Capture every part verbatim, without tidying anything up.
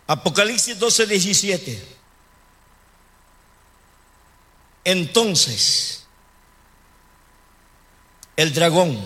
Apocalipsis doce, diecisiete. Entonces el dragón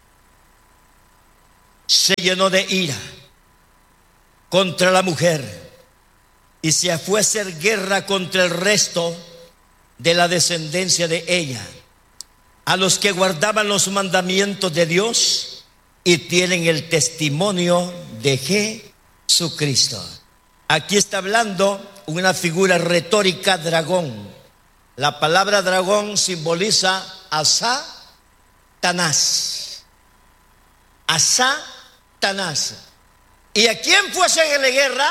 se llenó de ira contra la mujer y se fue a hacer guerra contra el resto de la descendencia de ella, a los que guardaban los mandamientos de Dios y tienen el testimonio de Jesucristo. Aquí está hablando una figura retórica, dragón. La palabra dragón simboliza a Satanás. A Satanás. ¿Y a quién fue a hacerle guerra?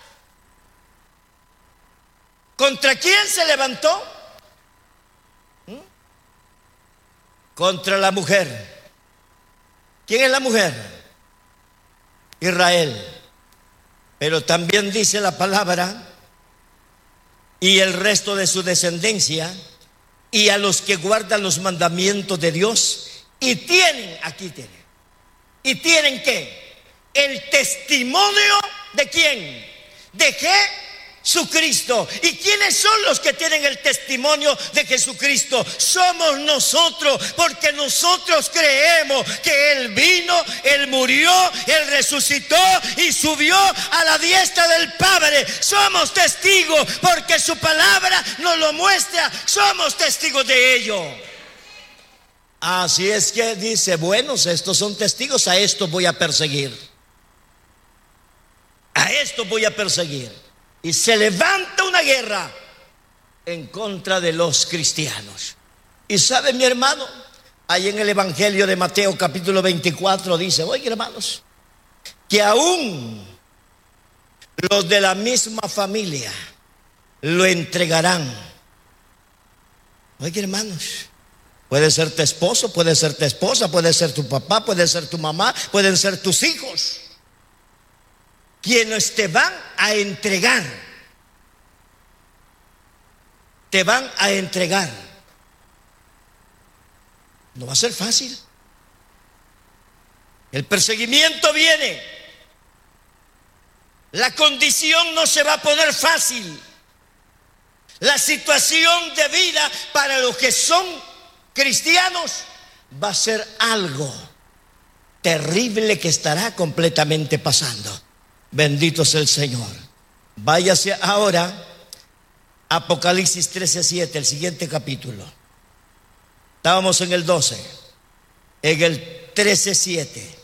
¿Contra quién se levantó? ¿Mm? Contra la mujer. ¿Quién es la mujer? Israel. Pero también dice la palabra, y el resto de su descendencia, y a los que guardan los mandamientos de Dios, y tienen, aquí tienen, y tienen ¿qué? El testimonio de quién, de Jesucristo. ¿Y quiénes son los que tienen el testimonio de Jesucristo? Somos nosotros, porque nosotros creemos que Él vino, Él murió, Él resucitó y subió a la diestra del Padre. Somos testigos, porque su palabra nos lo muestra. Somos testigos de ello. Así es que dice, buenos, estos son testigos, a estos voy a perseguir. A estos voy a perseguir. Y se levanta una guerra en contra de los cristianos. Y sabe, mi hermano, ahí en el Evangelio de Mateo capítulo veinticuatro dice, oye hermanos, que aún los de la misma familia lo entregarán. Oye hermanos, puede ser tu esposo, puede ser tu esposa, puede ser tu papá, puede ser tu mamá, pueden ser tus hijos, quienes te van a entregar. Te van a entregar. No va a ser fácil. El perseguimiento viene. La condición no se va a poner fácil. La situación de vida para los que son cristianos va a ser algo terrible que estará completamente pasando. Bendito sea el Señor. Váyase ahora Apocalipsis trece, siete, el siguiente capítulo. Estábamos en el doce, en el trece, siete.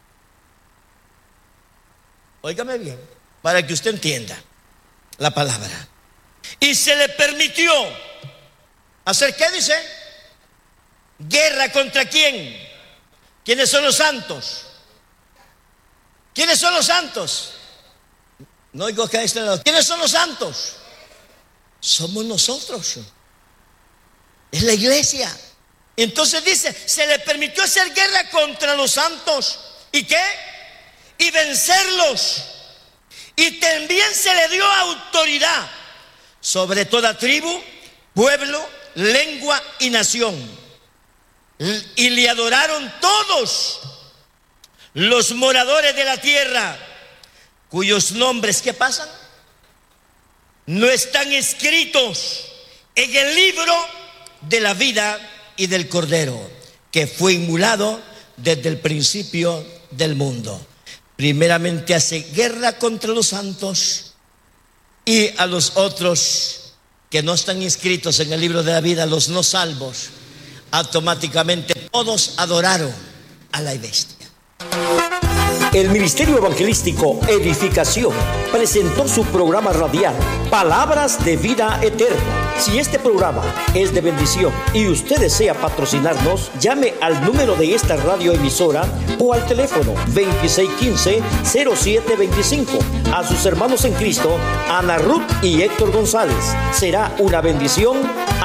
Óigame bien, para que usted entienda la palabra. Y se le permitió hacer, ¿qué dice? Guerra contra quién. ¿Quiénes son los santos? ¿Quiénes son los santos? No oigo que este lado. ¿Quiénes son los santos? Somos nosotros. Es la iglesia. Entonces dice, se le permitió hacer guerra contra los santos. ¿Y qué? Y vencerlos. Y también se le dio autoridad sobre toda tribu, pueblo, lengua y nación. Y le adoraron todos los moradores de la tierra, cuyos nombres, ¿qué pasan? No están escritos en el libro de la vida y del Cordero, que fue inmolado desde el principio del mundo. Primeramente hace guerra contra los santos, y a los otros que no están inscritos en el libro de la vida, los no salvos, automáticamente todos adoraron a la bestia. El Ministerio Evangelístico Edificación presentó su programa radial Palabras de Vida Eterna. Si este programa es de bendición y usted desea patrocinarnos, llame al número de esta radioemisora o al teléfono veintiséis quince, cero siete veinticinco. A sus hermanos en Cristo, Ana Ruth y Héctor González. Será una bendición